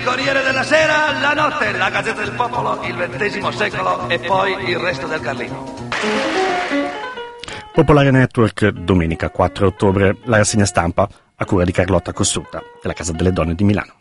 Corriere della Sera, la notte, la Gazzetta del Popolo, il XX secolo e poi il resto del Carlino. Popolare Network, domenica 4 ottobre, la rassegna stampa a cura di Carlotta Cossutta, della Casa delle Donne di Milano.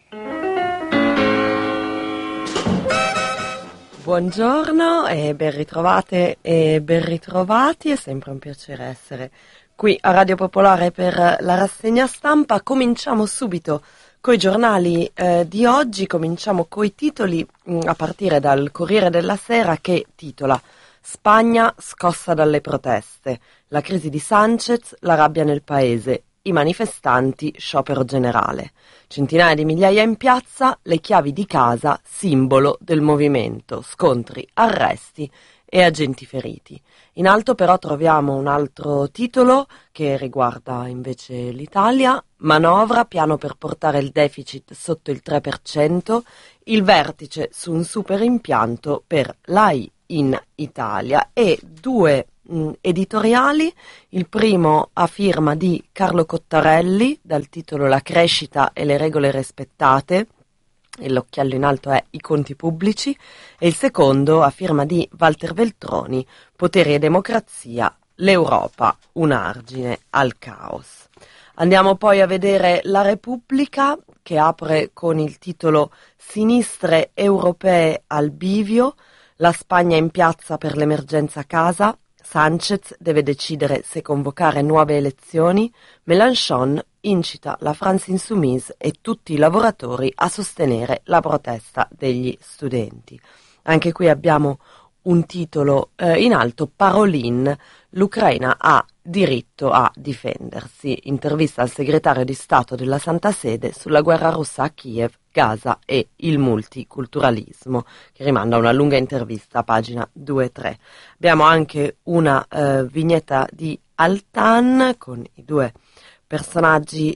Buongiorno e ben ritrovate e ben ritrovati, è sempre un piacere essere qui a Radio Popolare per la rassegna stampa. Cominciamo subito coi giornali di oggi, cominciamo coi titoli a partire dal Corriere della Sera che titola Spagna scossa dalle proteste, la crisi di Sánchez, la rabbia nel paese, i manifestanti, sciopero generale. Centinaia di migliaia in piazza, le chiavi di casa, simbolo del movimento, scontri, arresti e agenti feriti. In alto però troviamo un altro titolo che riguarda invece l'Italia, manovra, piano per portare il deficit sotto il 3%, il vertice su un super impianto per l'AI in Italia e due editoriali, il primo a firma di Carlo Cottarelli dal titolo La crescita e le regole rispettate, e l'occhiello in alto è I conti pubblici, e il secondo a firma di Walter Veltroni, Poteri e democrazia, l'Europa, un argine al caos. Andiamo poi a vedere La Repubblica che apre con il titolo Sinistre europee al bivio, la Spagna in piazza per l'emergenza casa, Sánchez deve decidere se convocare nuove elezioni, Mélenchon incita la France Insoumise e tutti i lavoratori a sostenere la protesta degli studenti. Anche qui abbiamo un titolo in alto, Parolin, l'Ucraina ha diritto a difendersi, intervista al segretario di Stato della Santa Sede sulla guerra russa a Kiev, Gaza e il multiculturalismo, che rimanda a una lunga intervista a pagina 2-3. Abbiamo anche una vignetta di Altan con i due personaggi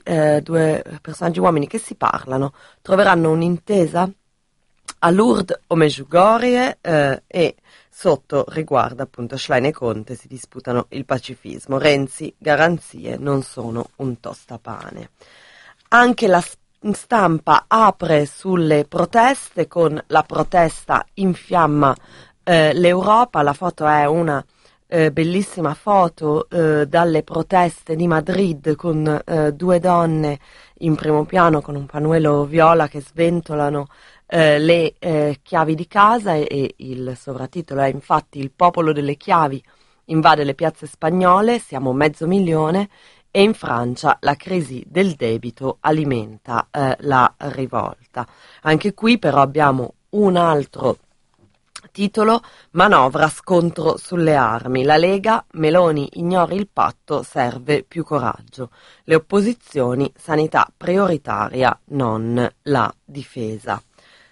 uomini che si parlano, troveranno un'intesa a Lourdes o Medjugorje e sotto riguarda appunto Schlein e Conte si disputano il pacifismo. Renzi, garanzie non sono un tostapane. Anche la stampa apre sulle proteste con la protesta infiamma l'Europa. La foto è una bellissima foto dalle proteste di Madrid con due donne in primo piano con un panuelo viola che sventolano le chiavi di casa e il sovratitolo è infatti Il popolo delle chiavi invade le piazze spagnole, siamo 500.000 e in Francia la crisi del debito alimenta la rivolta. Anche qui però abbiamo un altro titolo, manovra scontro sulle armi, la Lega, Meloni ignori il patto, serve più coraggio, le opposizioni, sanità prioritaria, non la difesa.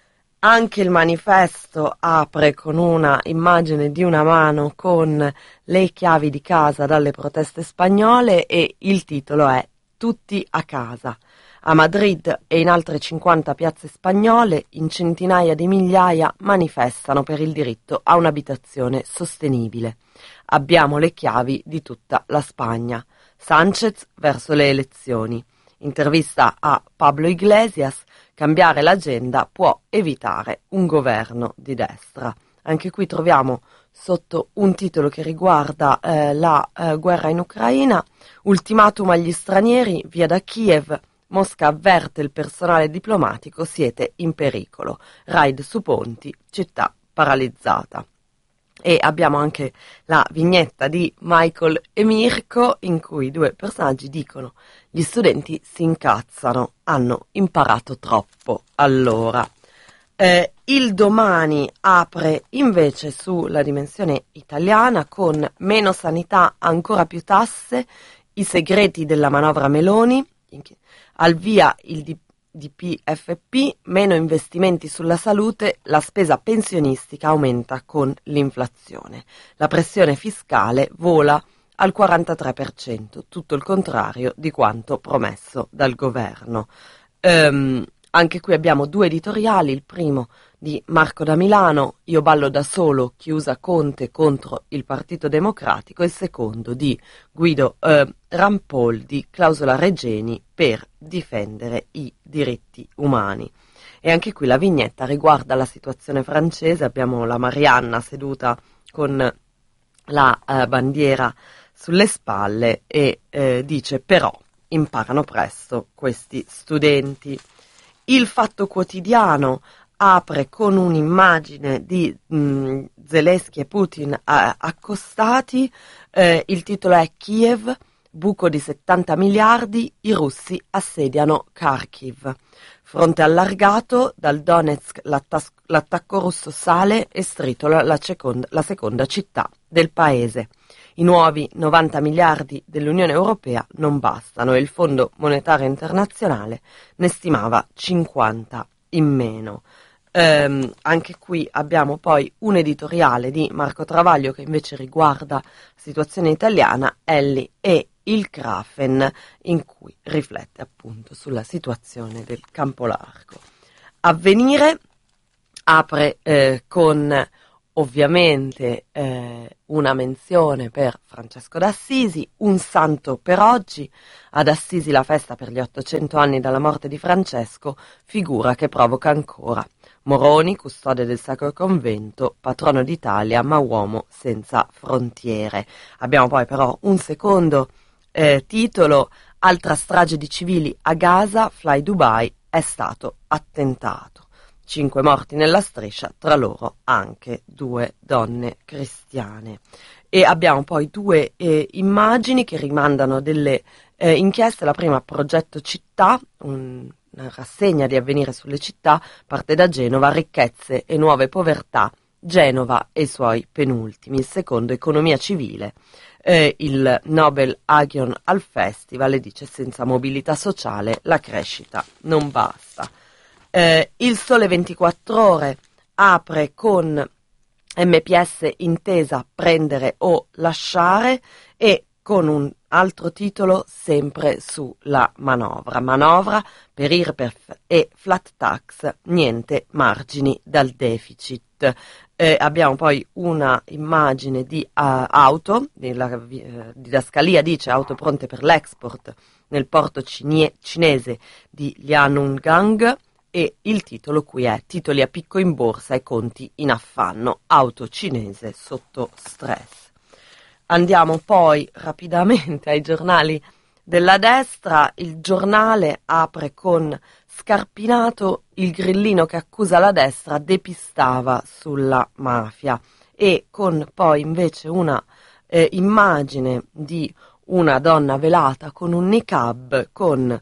Anche il Manifesto apre con una immagine di una mano con le chiavi di casa dalle proteste spagnole e il titolo è Tutti a casa. A Madrid e in altre 50 piazze spagnole, in centinaia di migliaia manifestano per il diritto a un'abitazione sostenibile. Abbiamo le chiavi di tutta la Spagna. Sánchez verso le elezioni. Intervista a Pablo Iglesias, cambiare l'agenda può evitare un governo di destra. Anche qui troviamo sotto un titolo che riguarda la guerra in Ucraina, ultimatum agli stranieri, via da Kiev, Mosca avverte il personale diplomatico, siete in pericolo, raid su ponti, città paralizzata. E abbiamo anche la vignetta di Michael e Mirko in cui due personaggi dicono gli studenti si incazzano, hanno imparato troppo allora. Il Domani apre invece sulla dimensione italiana con meno sanità, ancora più tasse, i segreti della manovra Meloni, al via il DPFP, meno investimenti sulla salute, la spesa pensionistica aumenta con l'inflazione. La pressione fiscale vola al 43%, tutto il contrario di quanto promesso dal governo. Anche qui abbiamo due editoriali, il primo di Marco da Milano, Io ballo da solo, chi usa Conte contro il Partito Democratico, e il secondo di Guido Rampoldi, Clausola Regeni per difendere i diritti umani. e anche qui la vignetta riguarda la situazione francese. Abbiamo la Marianna seduta con la bandiera sulle spalle e dice: però imparano presto questi studenti. Il Fatto Quotidiano apre con un'immagine di Zelensky e Putin accostati, il titolo è Kiev, buco di 70 miliardi, i russi assediano Kharkiv. Fronte allargato, dal Donetsk l'attacco russo sale e stritola la seconda città del paese. I nuovi 90 miliardi dell'Unione Europea non bastano e il Fondo Monetario Internazionale ne stimava 50 in meno. Anche qui abbiamo poi un editoriale di Marco Travaglio che invece riguarda la situazione italiana, Elli e il Krafen, in cui riflette appunto sulla situazione del campo largo. Avvenire apre con ovviamente una menzione per Francesco d'Assisi, un santo per oggi. Ad Assisi la festa per gli 800 anni dalla morte di Francesco, figura che provoca ancora. Moroni, custode del Sacro Convento, patrono d'Italia, ma uomo senza frontiere. Abbiamo poi però un secondo titolo: altra strage di civili a Gaza, Fly Dubai, è stato attentato. 5 morti nella striscia, tra loro anche 2 donne cristiane. E abbiamo poi 2 immagini che rimandano delle inchieste. La prima, Progetto Città, una rassegna di Avvenire sulle città, parte da Genova, ricchezze e nuove povertà, Genova e i suoi penultimi. Il secondo, Economia civile, il Nobel Agion al Festival, e dice: senza mobilità sociale la crescita non basta. Il Sole 24 Ore apre con MPS intesa prendere o lasciare e con un altro titolo sempre sulla manovra per IRPEF e flat tax, niente margini dal deficit. Abbiamo poi una immagine di auto, la didascalia dice: auto pronte per l'export nel porto cinese di Liaoning, e il titolo qui è: titoli a picco in borsa e conti in affanno, auto cinese sotto stress. Andiamo poi rapidamente ai giornali della destra. Il Giornale apre con Scarpinato, il grillino che accusa la destra depistava sulla mafia, e con poi invece una immagine di una donna velata con un niqab con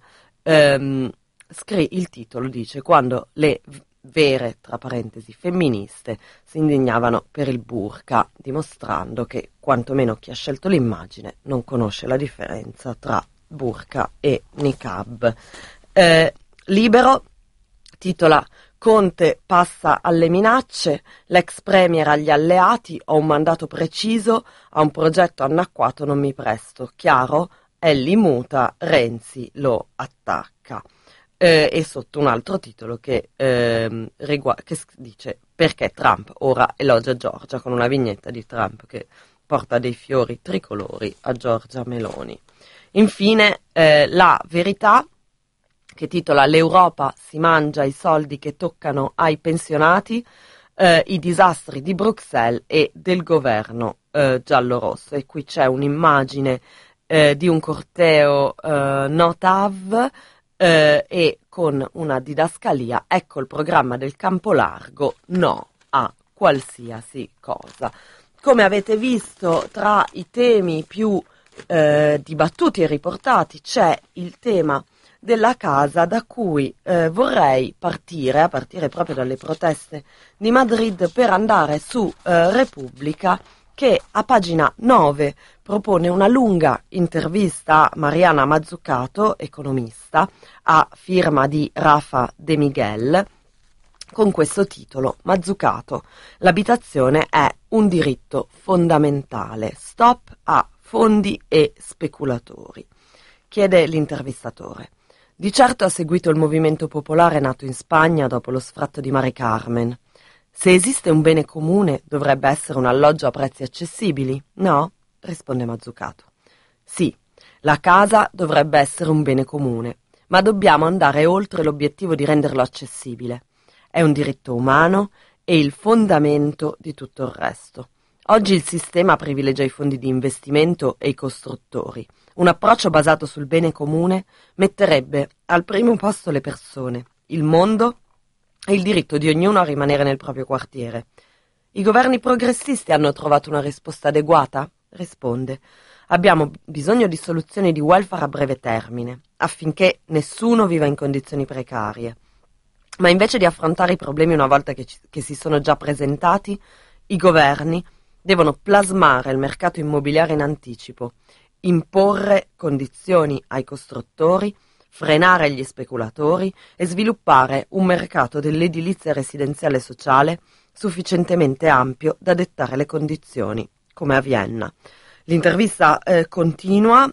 il titolo dice: quando le vere, tra parentesi, femministe si indignavano per il burqa, dimostrando che quantomeno chi ha scelto l'immagine non conosce la differenza tra burqa e niqab. Libero titola: Conte passa alle minacce, l'ex premier agli alleati, ho un mandato preciso, a un progetto annacquato non mi presto, chiaro, Elli muta, Renzi lo attacca. E sotto un altro titolo che dice: perché Trump ora elogia Giorgia, con una vignetta di Trump che porta dei fiori tricolori a Giorgia Meloni. Infine La Verità, che titola: l'Europa si mangia i soldi che toccano ai pensionati, i disastri di Bruxelles e del governo giallo-rosso. E qui c'è un'immagine di un corteo Notav, e con una didascalia: ecco il programma del campo largo, no a qualsiasi cosa. Come avete visto, tra i temi più dibattuti e riportati c'è il tema della casa, da cui vorrei partire, a partire proprio dalle proteste di Madrid, per andare su Repubblica, che a pagina 9 propone una lunga intervista a Mariana Mazzucato, economista, a firma di Rafa De Miguel, con questo titolo: Mazzucato, l'abitazione è un diritto fondamentale, stop a fondi e speculatori. Chiede l'intervistatore: di certo ha seguito il movimento popolare nato in Spagna dopo lo sfratto di Mare Carmen. Se esiste un bene comune, dovrebbe essere un alloggio a prezzi accessibili, no? Risponde Mazzucato. Sì, la casa dovrebbe essere un bene comune, ma dobbiamo andare oltre l'obiettivo di renderlo accessibile. è un diritto umano e il fondamento di tutto il resto. Oggi il sistema privilegia i fondi di investimento e i costruttori. Un approccio basato sul bene comune metterebbe al primo posto le persone, il mondo e il diritto di ognuno a rimanere nel proprio quartiere. I governi progressisti hanno trovato una risposta adeguata? Risponde: abbiamo bisogno di soluzioni di welfare a breve termine, affinché nessuno viva in condizioni precarie. Ma invece di affrontare i problemi una volta che si sono già presentati, i governi devono plasmare il mercato immobiliare in anticipo, imporre condizioni ai costruttori, frenare gli speculatori e sviluppare un mercato dell'edilizia residenziale sociale sufficientemente ampio da dettare le condizioni, come a Vienna. L'intervista continua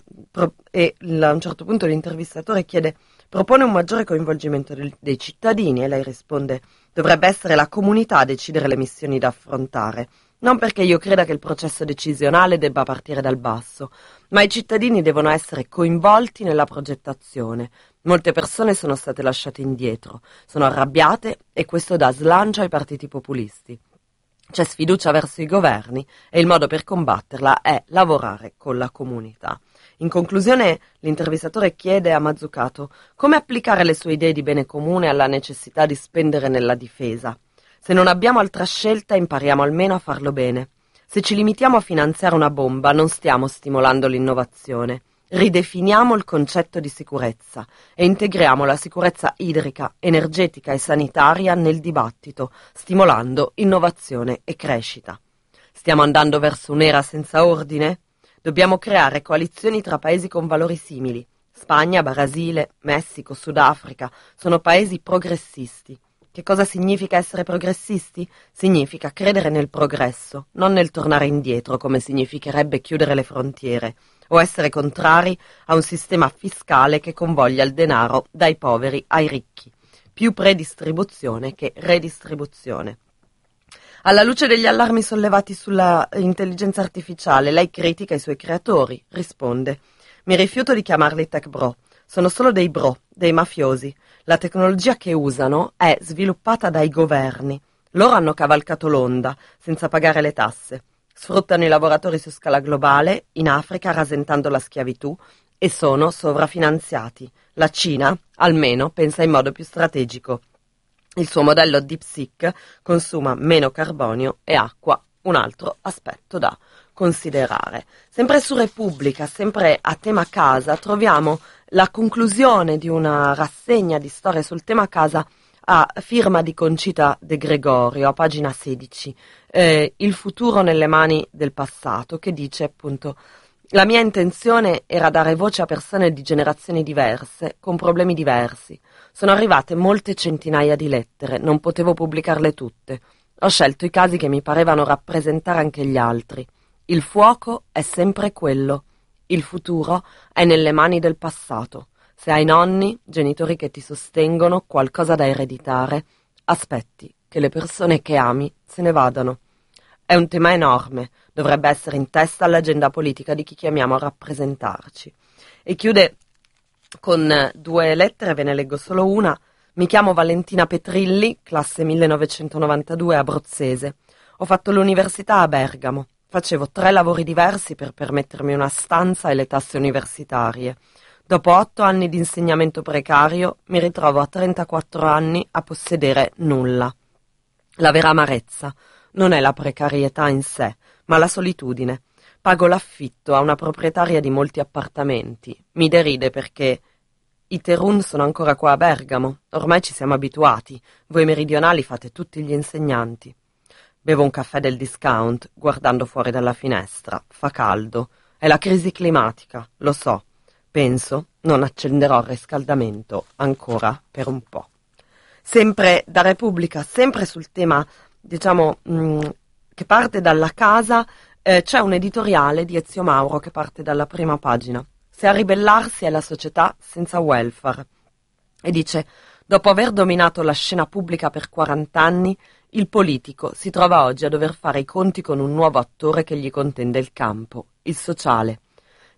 e a un certo punto l'intervistatore propone un maggiore coinvolgimento dei cittadini e lei risponde: dovrebbe essere la comunità a decidere le missioni da affrontare. Non perché io creda che il processo decisionale debba partire dal basso, ma i cittadini devono essere coinvolti nella progettazione. Molte persone sono state lasciate indietro, sono arrabbiate e questo dà slancio ai partiti populisti. C'è sfiducia verso i governi e il modo per combatterla è lavorare con la comunità. In conclusione, l'intervistatore chiede a Mazzucato come applicare le sue idee di bene comune alla necessità di spendere nella difesa. Se non abbiamo altra scelta, impariamo almeno a farlo bene. Se ci limitiamo a finanziare una bomba, non stiamo stimolando l'innovazione. Ridefiniamo il concetto di sicurezza e integriamo la sicurezza idrica, energetica e sanitaria nel dibattito, stimolando innovazione e crescita. Stiamo andando verso un'era senza ordine? Dobbiamo creare coalizioni tra paesi con valori simili. Spagna, Brasile, Messico, Sudafrica sono paesi progressisti. Che cosa significa essere progressisti? Significa credere nel progresso, non nel tornare indietro, come significherebbe chiudere le frontiere, o essere contrari a un sistema fiscale che convoglia il denaro dai poveri ai ricchi. Più predistribuzione che redistribuzione. Alla luce degli allarmi sollevati sulla intelligenza artificiale, lei critica i suoi creatori. Risponde: mi rifiuto di chiamarli tech bro. Sono solo dei bro, dei mafiosi. La tecnologia che usano è sviluppata dai governi. Loro hanno cavalcato l'onda, senza pagare le tasse. Sfruttano i lavoratori su scala globale, in Africa rasentando la schiavitù, e sono sovrafinanziati. La Cina, almeno, pensa in modo più strategico. Il suo modello DeepSeek consuma meno carbonio e acqua, un altro aspetto da considerare. Sempre su Repubblica, sempre a tema casa, troviamo la conclusione di una rassegna di storie sul tema casa a firma di Concita De Gregorio, a pagina 16, Il futuro nelle mani del passato, che dice appunto: la mia intenzione era dare voce a persone di generazioni diverse, con problemi diversi. Sono arrivate molte centinaia di lettere, non potevo pubblicarle tutte. Ho scelto i casi che mi parevano rappresentare anche gli altri. Il fuoco è sempre quello. Il futuro è nelle mani del passato. Se hai nonni, genitori che ti sostengono, qualcosa da ereditare, aspetti che le persone che ami se ne vadano. È un tema enorme, dovrebbe essere in testa all'agenda politica di chi chiamiamo a rappresentarci. E chiude con 2 lettere, ve ne leggo solo una. Mi chiamo Valentina Petrilli, classe 1992, abruzzese. Ho fatto l'università a Bergamo. Facevo 3 lavori diversi per permettermi una stanza e le tasse universitarie. Dopo 8 anni di insegnamento precario, mi ritrovo a 34 anni a possedere nulla. La vera amarezza non è la precarietà in sé, ma la solitudine. Pago l'affitto a una proprietaria di molti appartamenti. Mi deride perché i Terun sono ancora qua a Bergamo. Ormai ci siamo abituati. Voi meridionali fate tutti gli insegnanti. Bevo un caffè del discount, guardando fuori dalla finestra. Fa caldo. È la crisi climatica, lo so. Penso non accenderò il riscaldamento ancora per un po'. Sempre da Repubblica, sempre sul tema, diciamo, che parte dalla casa, c'è un editoriale di Ezio Mauro che parte dalla prima pagina. Se a ribellarsi è la società senza welfare. E dice: dopo aver dominato la scena pubblica per 40 anni, il politico si trova oggi a dover fare i conti con un nuovo attore che gli contende il campo, il sociale.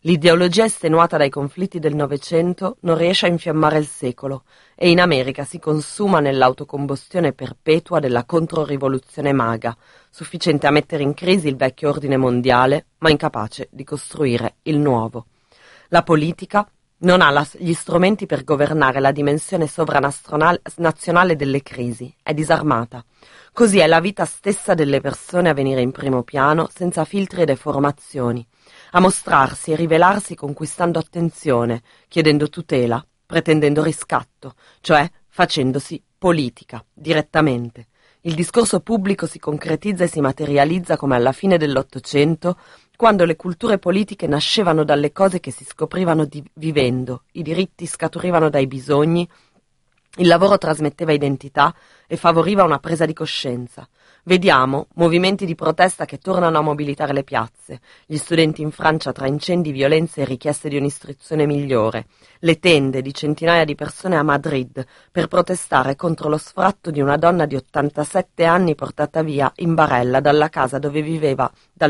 L'ideologia estenuata dai conflitti del Novecento non riesce a infiammare il secolo e in America si consuma nell'autocombustione perpetua della controrivoluzione maga, sufficiente a mettere in crisi il vecchio ordine mondiale, ma incapace di costruire il nuovo. La politica non ha gli strumenti per governare la dimensione sovranazionale delle crisi, è disarmata. Così è la vita stessa delle persone a venire in primo piano senza filtri e deformazioni, a mostrarsi e rivelarsi conquistando attenzione, chiedendo tutela, pretendendo riscatto, cioè facendosi politica, direttamente. Il discorso pubblico si concretizza e si materializza come alla fine dell'Ottocento, quando le culture politiche nascevano dalle cose che si scoprivano vivendo, i diritti scaturivano dai bisogni, il lavoro trasmetteva identità e favoriva una presa di coscienza. Vediamo movimenti di protesta che tornano a mobilitare le piazze, gli studenti in Francia tra incendi, violenze e richieste di un'istruzione migliore, le tende di centinaia di persone a Madrid per protestare contro lo sfratto di una donna di 87 anni portata via in barella dalla casa dove viveva dal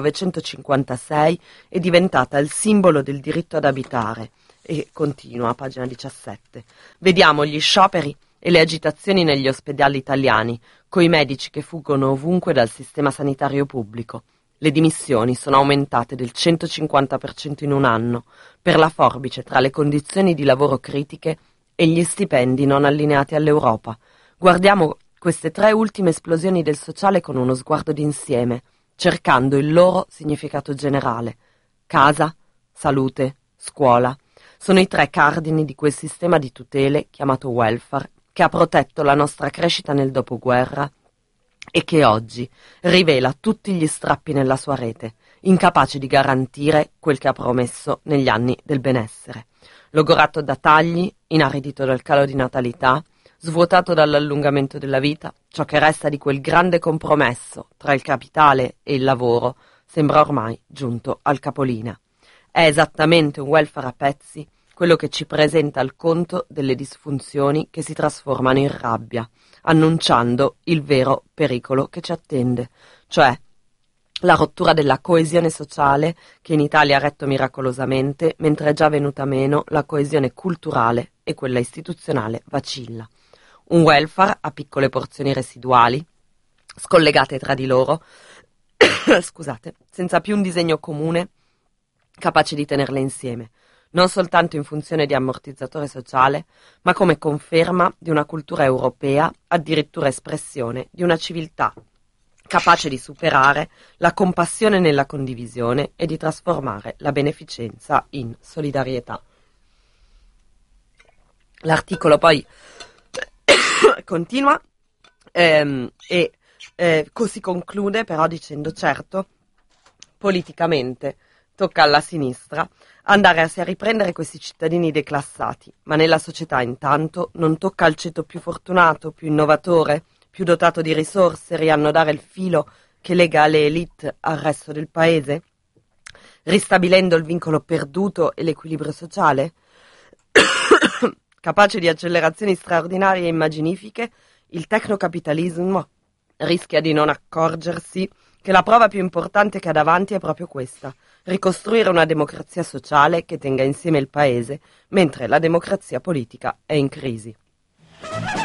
1956 e diventata il simbolo del diritto ad abitare. E continua a pagina 17. Vediamo gli scioperi e le agitazioni negli ospedali italiani, coi medici che fuggono ovunque dal sistema sanitario pubblico. Le dimissioni sono aumentate del 150% in un anno, per la forbice tra le condizioni di lavoro critiche e gli stipendi non allineati all'Europa. Guardiamo queste 3 ultime esplosioni del sociale con uno sguardo d'insieme, cercando il loro significato generale. Casa, salute, scuola. Sono i 3 cardini di quel sistema di tutele chiamato welfare che ha protetto la nostra crescita nel dopoguerra e che oggi rivela tutti gli strappi nella sua rete, incapace di garantire quel che ha promesso negli anni del benessere. Logorato da tagli, inaridito dal calo di natalità, svuotato dall'allungamento della vita, ciò che resta di quel grande compromesso tra il capitale e il lavoro sembra ormai giunto al capolinea. È esattamente un welfare a pezzi quello che ci presenta il conto delle disfunzioni che si trasformano in rabbia, annunciando il vero pericolo che ci attende, cioè la rottura della coesione sociale che in Italia ha retto miracolosamente, mentre è già venuta meno la coesione culturale e quella istituzionale vacilla. Un welfare a piccole porzioni residuali, scollegate tra di loro, scusate, senza più un disegno comune capace di tenerle insieme, non soltanto in funzione di ammortizzatore sociale, ma come conferma di una cultura europea, addirittura espressione di una civiltà capace di superare la compassione nella condivisione e di trasformare la beneficenza in solidarietà. L'articolo poi continua così conclude però dicendo: certo, politicamente tocca alla sinistra andare a riprendere questi cittadini declassati, ma nella società intanto non tocca al ceto più fortunato, più innovatore, più dotato di risorse riannodare il filo che lega le élite al resto del paese, ristabilendo il vincolo perduto e l'equilibrio sociale? Capace di accelerazioni straordinarie e immaginifiche, il tecnocapitalismo rischia di non accorgersi che la prova più importante che ha davanti è proprio questa: ricostruire una democrazia sociale che tenga insieme il paese, mentre la democrazia politica è in crisi.